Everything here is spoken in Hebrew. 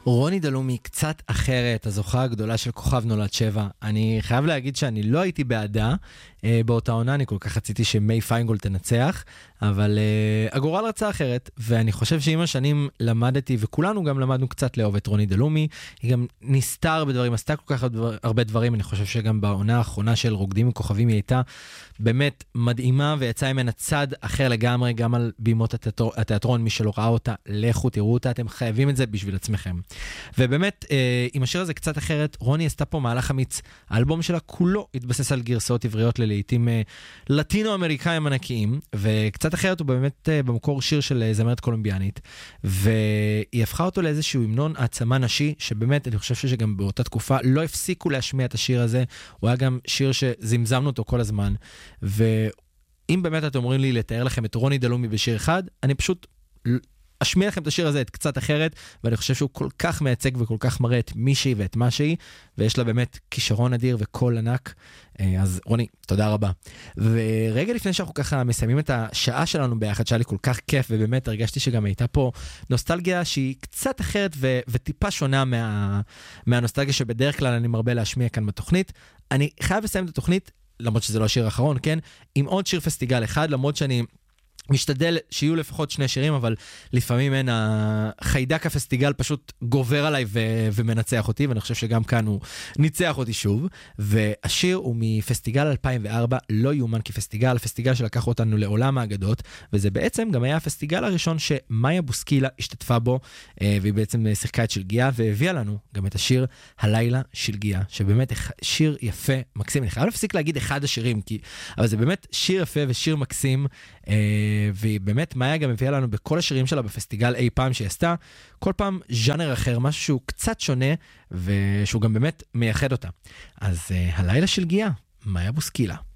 רוני דלומי קצת אחרת, הזוכה הגדולה של כוכב נולד 7. אני חייב להגיד שאני לא הייתי בעדה באותה עונה, אני כל כך רציתי שמי פיינגולד תנצח, אבל הגורל רצה אחרת, ואני חושב שעם השנים למדתי, וכולנו גם למדנו קצת לאהוב את רוני דלומי, היא גם ניסתה הרבה דברים, עשתה כל כך הרבה דברים, אני חושב שגם בעונה האחרונה של רוקדים וכוכבים היא הייתה באמת מדהימה, ויצאה ממנה צד אחר לגמרי, גם על בימות התיאטרון, מי שלא ראה אותה, לכו תראו אותה, אתם חייבים את זה בשביל עצמכם. ובאמת, עם השיר הזה קצת אחרת, רוני עשתה פה מהלך אמיץ, האלבום שלה כולו התבסס על גרסאות עבריות ללעיתים לטינו-אמריקאים ענקיים, וקצת אחרת הוא באמת במקור שיר של זמרת קולומביאנית, והיא הפכה אותו לאיזשהו המנון העצמה נשי, שבאמת אני חושב שגם באותה תקופה לא הפסיקו להשמיע את השיר הזה, הוא היה גם שיר שזמזמנו אותו כל הזמן, ואם באמת אתם אומרים לי לתאר לכם את רוני דלומי בשיר אחד, אני פשוט אשמיע לכם את השיר הזה, את קצת אחרת, ואני חושב שהוא כל כך מייצג וכל כך מראה את מישהי ואת מה שהיא, ויש לה באמת כישרון אדיר וקול ענק. אז רוני, תודה רבה. ורגע לפני שאנחנו ככה מסיימים את השעה שלנו ביחד, שהיה לי כל כך כיף, ובאמת הרגשתי שגם הייתה פה נוסטלגיה שהיא קצת אחרת וטיפה שונה מהנוסטלגיה שבדרך כלל אני מרבה להשמיע כאן בתוכנית. אני חייב לסיים את התוכנית, למרות שזה לא השיר האחרון, כן? עם עוד שיר פסטיגל אחד, למרות שאני משתדל שיהיו לפחות 2 שירים, אבל לפעמים אין, החיידק הפסטיגל פשוט גובר עליי ומנצח אותי, ואני חושב שגם כאן הוא ניצח אותי שוב, והשיר הוא מפסטיגל 2004, לא יאומן כפסטיגל, הפסטיגל שלקח אותנו לעולם האגדות, וזה בעצם גם היה הפסטיגל הראשון שמאיה בוסקילה השתתפה בו, והיא בעצם שיחקה את שלגיה, והביאה לנו גם את השיר הלילה שלגיה, שבאמת שיר יפה, מקסים, אני חייב להפסיק להגיד אחד השירים, אבל זה באמת שיר יפה ושיר מקסים, והיא באמת מאיה גם הביאה לנו בכל השירים שלה בפסטיגל אי פעם שהיא עשתה, כל פעם ז'אנר אחר, משהו שהוא קצת שונה, ושהוא גם באמת מייחד אותה. אז הלילה של גיאה, מאיה בוסקילה.